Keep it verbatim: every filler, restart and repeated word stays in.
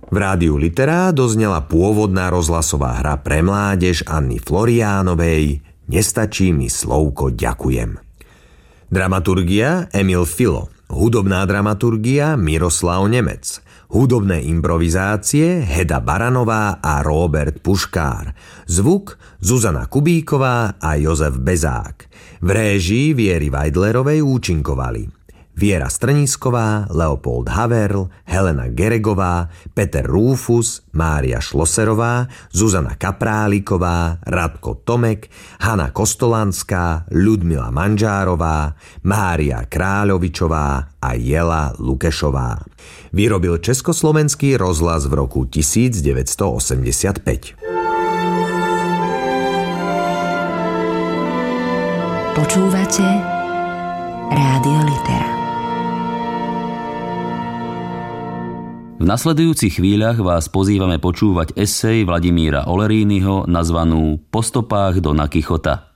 V Rádiu Litera doznela pôvodná rozhlasová hra pre mládež Anny Floriánovej Nestačí mi slovko ďakujem. Dramaturgia Emil Filo, hudobná dramaturgia Miroslav Nemec, hudobné improvizácie Heda Baranová a Róbert Puškár, zvuk Zuzana Kubíková a Jozef Bezák. V réžii Viery Weidlerovej účinkovali Viera Strnisková, Leopold Haverl, Helena Geregová, Peter Rúfus, Mária Šloserová, Zuzana Kapráliková, Radko Tomek, Hana Kostolanská, Ľudmila Manžárová, Mária Kráľovičová a Jela Lukešová. Vyrobil Československý rozhlas v roku devätnásťstoosemdesiatpäť. Počúvate Rádio Litera. V nasledujúcich chvíľach vás pozývame počúvať esej Vladimíra Olerínyho nazvanú Po stopách Dona Kichota.